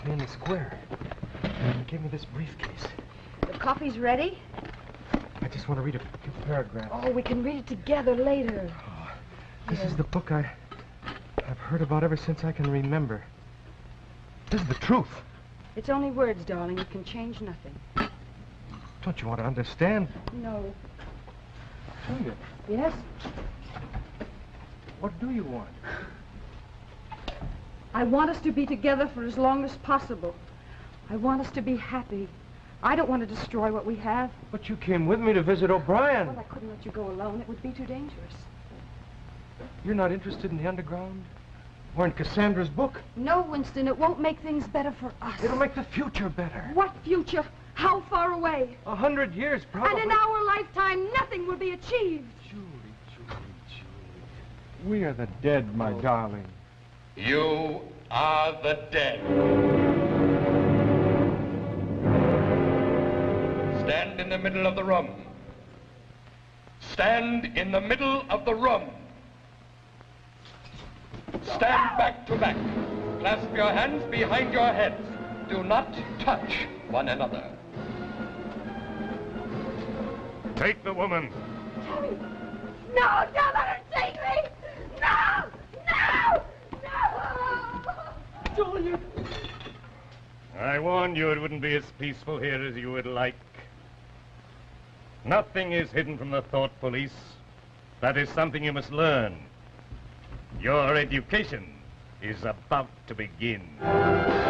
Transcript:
me in the square. He gave me this briefcase. The coffee's ready? I just want to read a few paragraphs. Oh, we can read it together later. Oh, this is the book I've heard about ever since I can remember. This is the truth. It's only words, darling. It can change nothing. Don't you want to understand? No. Julia, Yes? what do you want? I want us to be together for as long as possible. I want us to be happy. I don't want to destroy what we have. But you came with me to visit O'Brien. Well, I couldn't let you go alone. It would be too dangerous. You're not interested in the underground? Or in Cassandra's book? No, Winston, it won't make things better for us. It'll make the future better. What future? How far away? 100 years, probably. And in our lifetime, nothing will be achieved. Julie. We are the dead, my darling. You are the dead. Stand in the middle of the room. Stand in the middle of the room. Stand back to back. Clasp your hands behind your heads. Do not touch one another. Take the woman. Tommy! No, don't let her take me! No! No! No! Julia! I warned you it wouldn't be as peaceful here as you would like. Nothing is hidden from the thought police. That is something you must learn. Your education is about to begin.